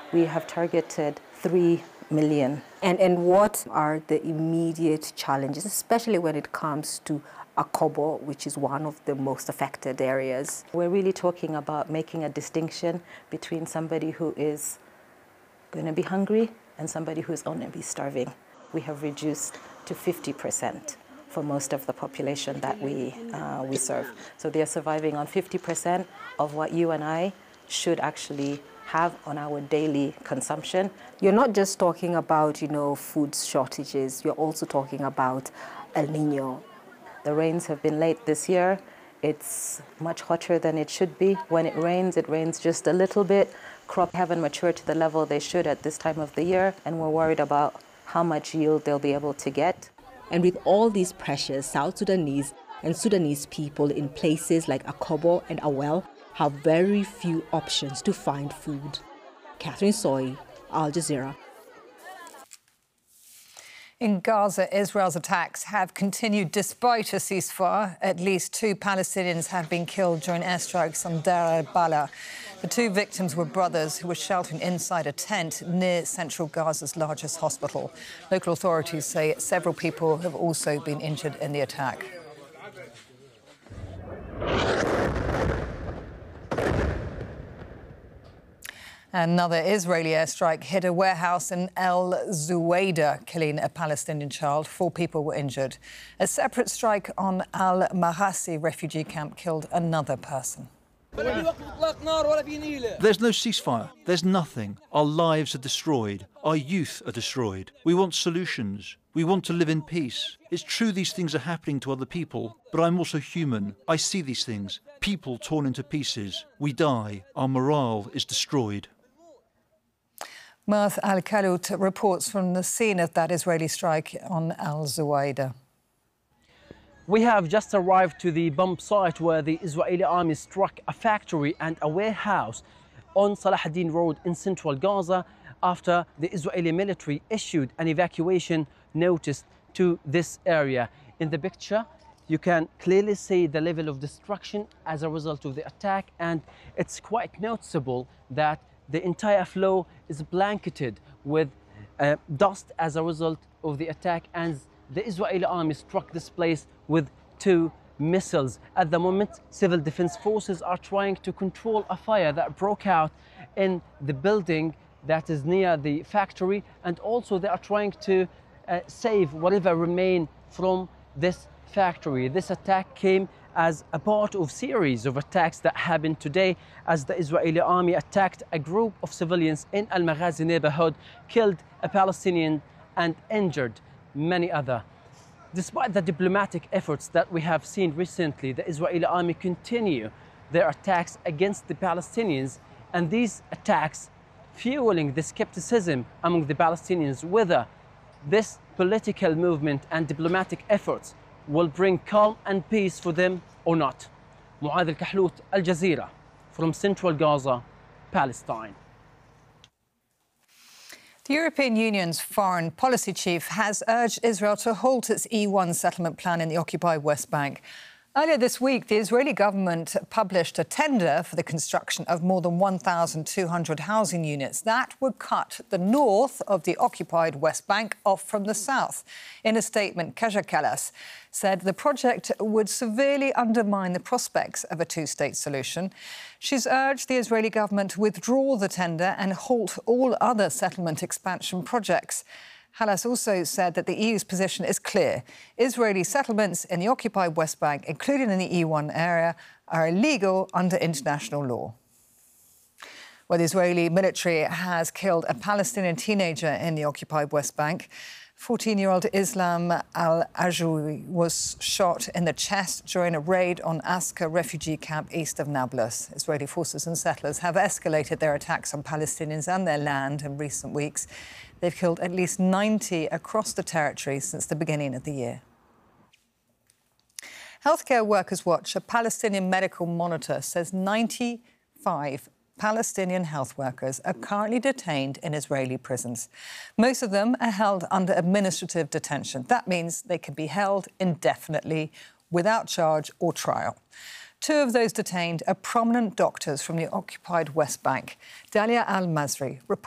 We have targeted 3 million. And what are the immediate challenges, especially when it comes to Akobo, which is one of the most affected areas? We're really talking about making a distinction between somebody who is going to be hungry and somebody who's going to be starving. We have reduced to 50% for most of the population that we serve. So they're surviving on 50% of what you and I should actually have on our daily consumption. You're not just talking about, food shortages, you're also talking about El Nino. The rains have been late this year. It's much hotter than it should be. When it rains just a little bit. Crops haven't matured to the level they should at this time of the year, and we're worried about how much yield they'll be able to get. And with all these pressures, South Sudanese and Sudanese people in places like Akobo and Awel have very few options to find food. Catherine Soy, Al Jazeera. In Gaza, Israel's attacks have continued despite a ceasefire. At least 2 Palestinians have been killed during airstrikes on Deir al-Balah. The 2 victims were brothers who were sheltering inside a tent near central Gaza's largest hospital. Local authorities say several people have also been injured in the attack. Another Israeli airstrike hit a warehouse in El Zuwaydah, killing a Palestinian child. 4 people were injured. A separate strike on Al Mahasi refugee camp killed another person. There's no ceasefire. There's nothing. Our lives are destroyed. Our youth are destroyed. We want solutions. We want to live in peace. It's true these things are happening to other people, but I'm also human. I see these things. People torn into pieces. We die. Our morale is destroyed. Marth Al-Kalout reports from the scene of that Israeli strike on Al Zuwaydah. We have just arrived to the bomb site where the Israeli army struck a factory and a warehouse on Salah ad-Din Road in central Gaza after the Israeli military issued an evacuation notice to this area. In the picture, you can clearly see the level of destruction as a result of the attack, and it's quite noticeable that the entire floor is blanketed with dust as a result of the attack, and the Israeli army struck this place with 2 missiles. At the moment, civil defense forces are trying to control a fire that broke out in the building that is near the factory, and also they are trying to save whatever remain from this factory. This attack came as a part of series of attacks that happened today as the Israeli army attacked a group of civilians in Al Maghazi neighborhood, killed a Palestinian and injured many others. Despite the diplomatic efforts that we have seen recently, the Israeli army continue their attacks against the Palestinians, and these attacks fueling the skepticism among the Palestinians whether this political movement and diplomatic efforts will bring calm and peace for them or not. Mu'adh Al-Kahlout, Al Jazeera, from central Gaza, Palestine. The European Union's foreign policy chief has urged Israel to halt its E1 settlement plan in the occupied West Bank. Earlier this week, the Israeli government published a tender for the construction of more than 1,200 housing units that would cut the north of the occupied West Bank off from the south. In a statement, Kaja Kallas said the project would severely undermine the prospects of a 2-state solution. She's urged the Israeli government to withdraw the tender and halt all other settlement expansion projects. Kallas also said that the EU's position is clear. Israeli settlements in the occupied West Bank, including in the E1 area, are illegal under international law. Well, the Israeli military has killed a Palestinian teenager in the occupied West Bank. 14-year-old Islam al-Ajouri was shot in the chest during a raid on Aska refugee camp east of Nablus. Israeli forces and settlers have escalated their attacks on Palestinians and their land in recent weeks. They've killed at least 90 across the territory since the beginning of the year. Healthcare Workers Watch, a Palestinian medical monitor, says 95 Palestinian health workers are currently detained in Israeli prisons. Most of them are held under administrative detention. That means they can be held indefinitely without charge or trial. 2 of those detained are prominent doctors from the occupied West Bank. Dalia Al-Masri reports.